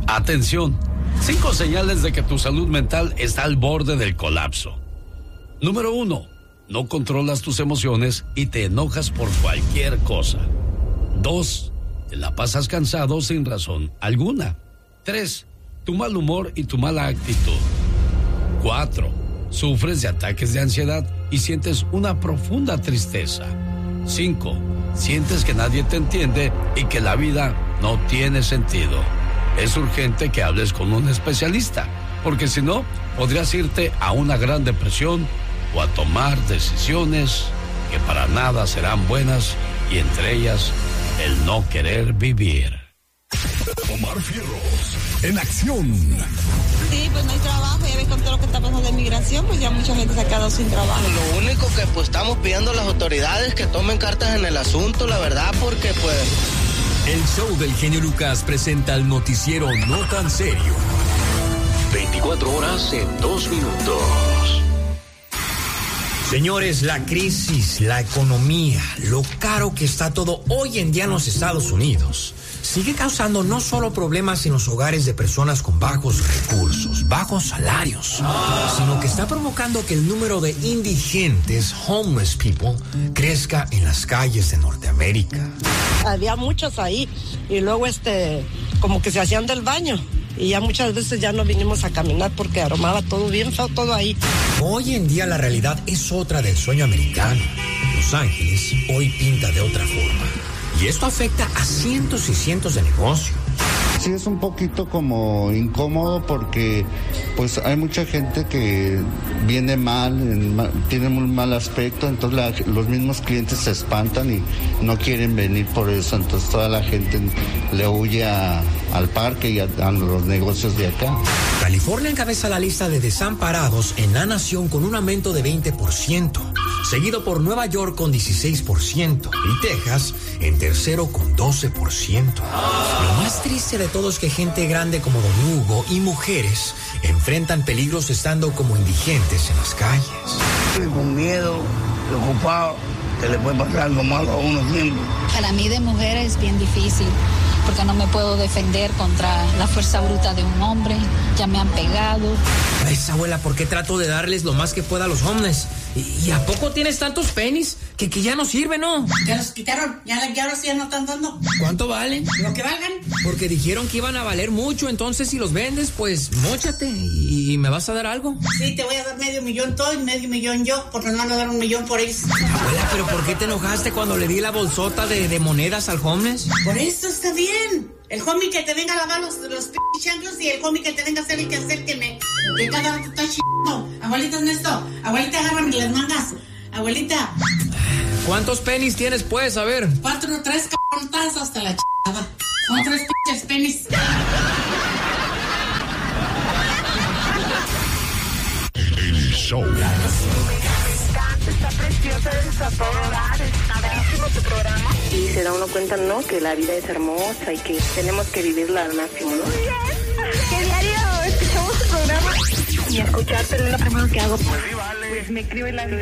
Atención, 5 señales de que tu salud mental está al borde del colapso. Número 1, no controlas tus emociones y te enojas por cualquier cosa. 2, te la pasas cansado sin razón alguna. 3, tu mal humor y tu mala actitud. 4, sufres de ataques de ansiedad y sientes una profunda tristeza. 5, sientes que nadie te entiende y que la vida no tiene sentido. Es urgente que hables con un especialista, porque si no, podrías irte a una gran depresión o a tomar decisiones que para nada serán buenas, y entre ellas, el no querer vivir. Omar Fierros, en acción. Sí, pues no hay trabajo, ya ves con todo lo que está pasando en migración, pues ya mucha gente se ha quedado sin trabajo. Lo único que pues estamos pidiendo a las autoridades que tomen cartas en el asunto, la verdad, porque pues... El show del genio Lucas presenta el noticiero No Tan Serio. 24 horas en 2 minutos. Señores, la crisis, la economía, lo caro que está todo hoy en día en los Estados Unidos, sigue causando no solo problemas en los hogares de personas con bajos recursos, bajos salarios, sino que está provocando que el número de indigentes, homeless people, crezca en las calles de Norteamérica. Había muchos ahí y luego como que se hacían del baño. Y ya muchas veces ya no vinimos a caminar porque aromaba todo bien feo, todo ahí. Hoy en día la realidad es otra del sueño americano. Los Ángeles hoy pinta de otra forma. Y esto afecta a cientos y cientos de negocios. Sí, es un poquito como incómodo porque pues hay mucha gente que viene mal, tiene muy mal aspecto, entonces los mismos clientes se espantan y no quieren venir por eso, entonces toda la gente le huye al parque y a los negocios de acá. California encabeza la lista de desamparados en la nación con un aumento de 20%, seguido por Nueva York con 16% y Texas en tercero con 12%. Lo más triste de todo es que gente grande como Don Hugo y mujeres enfrentan peligros estando como indigentes en las calles. Con miedo, preocupado, que le puede pasar algo malo a uno siempre. Para mí de mujer es bien difícil, porque no me puedo defender contra la fuerza bruta de un hombre. Ya me han pegado. Esa abuela, ¿por qué trato de darles lo más que pueda a los homeless? ¿Y a poco tienes tantos pennies que ya no sirven, no? Ya los quitaron, ya ahora sí ya no están dando. ¿Cuánto valen? Lo que valgan. Porque dijeron que iban a valer mucho, entonces si los vendes, pues móchate y me vas a dar algo. Sí, te voy a dar $500,000 tú y $500,000 yo, porque no van a dar $1,000,000 por ellos. Abuela, ¿pero por qué te enojaste cuando le di la bolsota de monedas al homeless? Por eso está bien. El homie que te venga a lavar los chanclos y el homie que te venga a hacer el quehacer que cada rato está chingando. Abuelita Ernesto, abuelita agárrame las mangas. Abuelita. ¿Cuántos pennies tienes pues? A ver. 4 o 3 cabrontas hasta la chingada. Son 3 pinches pennies. El show. Está preciosa, está todo dar, está buenísimo tu programa. Y se da uno cuenta, ¿no? Que la vida es hermosa y que tenemos que vivirla al máximo, ¿no? Muy bien, que diario escuchamos tu programa. Y escucharte es lo primero que hago. Pues sí, vale. Pues me escribe la vida.